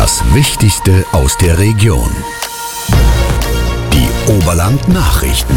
Das Wichtigste aus der Region. Die Oberland-Nachrichten.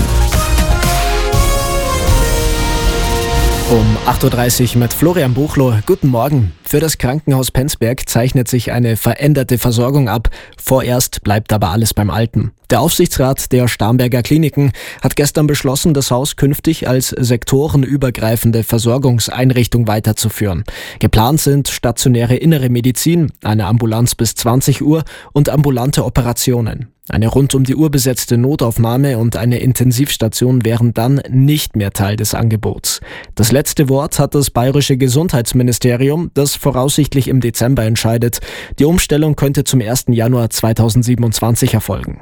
Um 8.30 Uhr mit Florian Buchloh. Guten Morgen. Für das Krankenhaus Penzberg zeichnet sich eine veränderte Versorgung ab. Vorerst bleibt aber alles beim Alten. Der Aufsichtsrat der Starnberger Kliniken hat gestern beschlossen, das Haus künftig als sektorenübergreifende Versorgungseinrichtung weiterzuführen. Geplant sind stationäre innere Medizin, eine Ambulanz bis 20 Uhr und ambulante Operationen. Eine rund um die Uhr besetzte Notaufnahme und eine Intensivstation wären dann nicht mehr Teil des Angebots. Das letzte Wort hat das bayerische Gesundheitsministerium, das voraussichtlich im Dezember entscheidet. Die Umstellung könnte zum 1. Januar 2027 erfolgen.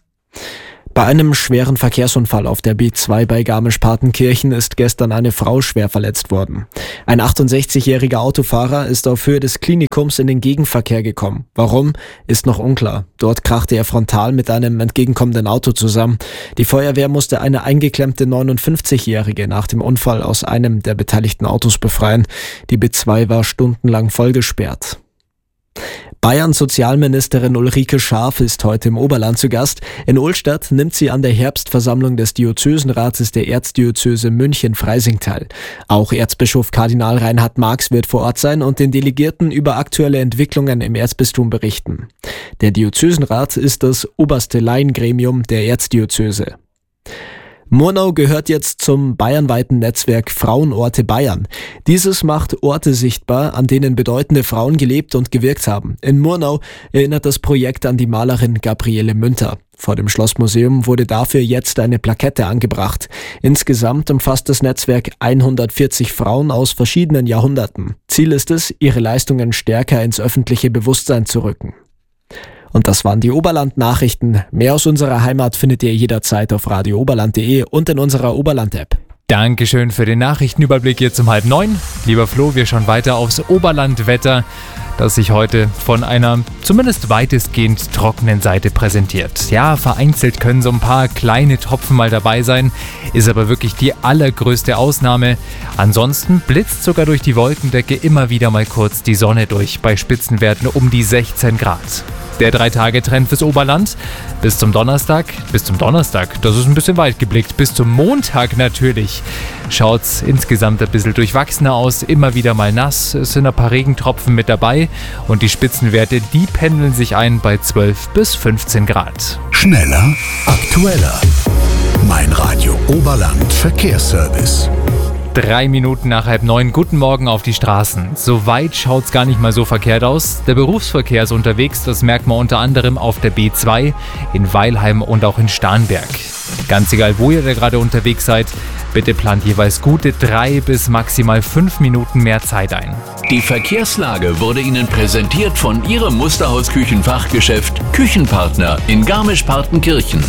Bei einem schweren Verkehrsunfall auf der B2 bei Garmisch-Partenkirchen ist gestern eine Frau schwer verletzt worden. Ein 68-jähriger Autofahrer ist auf Höhe des Klinikums in den Gegenverkehr gekommen. Warum, ist noch unklar. Dort krachte er frontal mit einem entgegenkommenden Auto zusammen. Die Feuerwehr musste eine eingeklemmte 59-jährige nach dem Unfall aus einem der beteiligten Autos befreien. Die B2 war stundenlang vollgesperrt. Bayerns Sozialministerin Ulrike Scharf ist heute im Oberland zu Gast. In Ohlstadt nimmt sie an der Herbstversammlung des Diözesenrates der Erzdiözese München-Freising teil. Auch Erzbischof Kardinal Reinhard Marx wird vor Ort sein und den Delegierten über aktuelle Entwicklungen im Erzbistum berichten. Der Diözesenrat ist das oberste Laiengremium der Erzdiözese. Murnau gehört jetzt zum bayernweiten Netzwerk Frauenorte Bayern. Dieses macht Orte sichtbar, an denen bedeutende Frauen gelebt und gewirkt haben. In Murnau erinnert das Projekt an die Malerin Gabriele Münter. Vor dem Schlossmuseum wurde dafür jetzt eine Plakette angebracht. Insgesamt umfasst das Netzwerk 140 Frauen aus verschiedenen Jahrhunderten. Ziel ist es, ihre Leistungen stärker ins öffentliche Bewusstsein zu rücken. Und das waren die Oberland-Nachrichten. Mehr aus unserer Heimat findet ihr jederzeit auf radiooberland.de und in unserer Oberland-App. Dankeschön für den Nachrichtenüberblick jetzt um 8:30. Lieber Flo, wir schauen weiter aufs Oberlandwetter, das sich heute von einer zumindest weitestgehend trockenen Seite präsentiert. Ja, vereinzelt können so ein paar kleine Tropfen mal dabei sein, ist aber wirklich die allergrößte Ausnahme. Ansonsten blitzt sogar durch die Wolkendecke immer wieder mal kurz die Sonne durch, bei Spitzenwerten um die 16 Grad. Der 3-Tage-Trend fürs Oberland bis zum Donnerstag, das ist ein bisschen weit geblickt, bis zum Montag natürlich, schaut's insgesamt ein bisschen durchwachsener aus, immer wieder mal nass, es sind ein paar Regentropfen mit dabei und die Spitzenwerte, die pendeln sich ein bei 12 bis 15 Grad. Schneller, aktueller. Mein Radio Oberland Verkehrsservice. 3 Minuten nach 8:30. Guten Morgen auf die Straßen. Soweit schaut's gar nicht mal so verkehrt aus. Der Berufsverkehr ist unterwegs, das merkt man unter anderem auf der B2 in Weilheim und auch in Starnberg. Ganz egal, wo ihr da gerade unterwegs seid, bitte plant jeweils gute 3 bis maximal 5 Minuten mehr Zeit ein. Die Verkehrslage wurde Ihnen präsentiert von Ihrem Musterhaus-Küchenfachgeschäft Küchenpartner in Garmisch-Partenkirchen.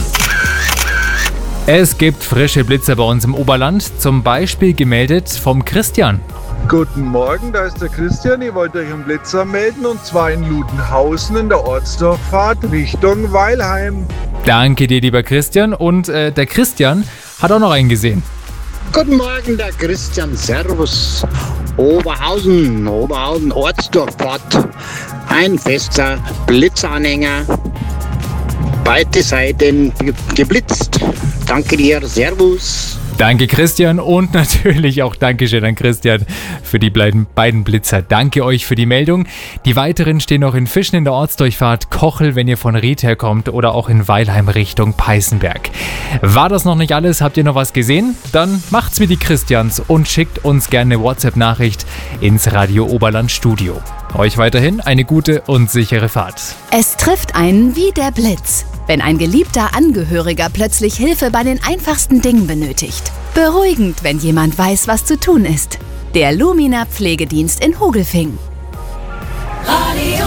Es gibt frische Blitzer bei uns im Oberland, zum Beispiel gemeldet vom Christian. Guten Morgen, da ist der Christian. Ich wollte euch einen Blitzer melden und zwar in Ludenhausen in der Ortsdurchfahrt Richtung Weilheim. Danke dir, lieber Christian. Und der Christian hat auch noch einen gesehen. Guten Morgen, der Christian. Servus. Oberhausen, Ortsdurchfahrt. Ein fester Blitzanhänger. Beide Seiten geblitzt. Danke dir, Servus. Danke Christian und natürlich auch Dankeschön an Christian für die beiden Blitzer. Danke euch für die Meldung. Die weiteren stehen noch in Fischen in der Ortsdurchfahrt Kochel, wenn ihr von Ried herkommt, oder auch in Weilheim Richtung Peißenberg. War das noch nicht alles? Habt ihr noch was gesehen? Dann macht's wie die Christians und schickt uns gerne eine WhatsApp-Nachricht ins Radio Oberland Studio. Euch weiterhin eine gute und sichere Fahrt. Es trifft einen wie der Blitz, wenn ein geliebter Angehöriger plötzlich Hilfe bei den einfachsten Dingen benötigt. Beruhigend, wenn jemand weiß, was zu tun ist. Der Lumina Pflegedienst in Hogelfing. Radio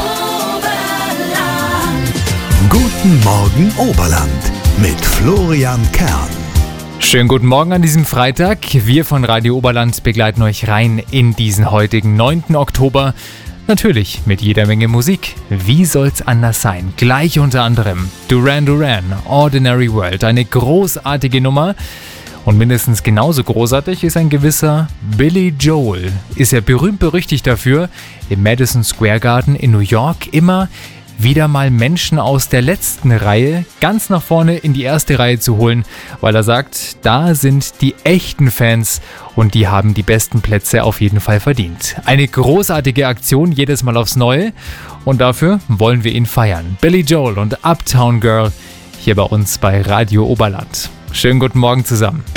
Oberland. Guten Morgen Oberland mit Florian Kern. Schönen guten Morgen an diesem Freitag. Wir von Radio Oberland begleiten euch rein in diesen heutigen 9. Oktober. Natürlich mit jeder Menge Musik. Wie soll's anders sein? Gleich unter anderem Duran Duran, Ordinary World, eine großartige Nummer. Und mindestens genauso großartig ist ein gewisser Billy Joel. Ist ja berühmt-berüchtigt dafür, im Madison Square Garden in New York immer wieder mal Menschen aus der letzten Reihe ganz nach vorne in die erste Reihe zu holen, weil er sagt, da sind die echten Fans und die haben die besten Plätze auf jeden Fall verdient. Eine großartige Aktion, jedes Mal aufs Neue, und dafür wollen wir ihn feiern. Billy Joel und Uptown Girl hier bei uns bei Radio Oberland. Schönen guten Morgen zusammen.